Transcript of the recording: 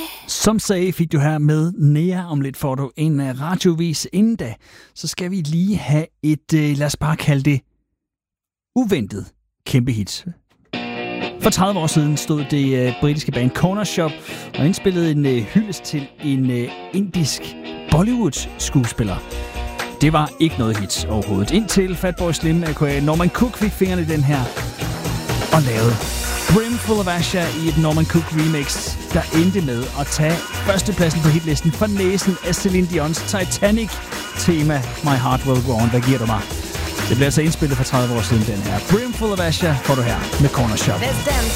Som sagde, fik du her med Nea. Om lidt får du en radiovis. Inden da, så skal vi lige have et, lad os bare kalde det, uventet kæmpe hit. For 30 år siden stod det britiske band Corner Shop og indspillede en hyldest til en indisk Bollywood-skuespiller. Det var ikke noget hit overhovedet. Indtil Fatboy Slim, aka Norman Cook, fik fingrene i den her og lavede Brimful of Asher i et Norman Cook remix, der endte med at tage førstepladsen på hitlisten for næsen af Celine Dion's Titanic-tema My Heart Will Go On. Hvad giver du mig? Det blev altså indspillet for 30 år siden, den her. Brimful of Asher får du her med Corner Shop.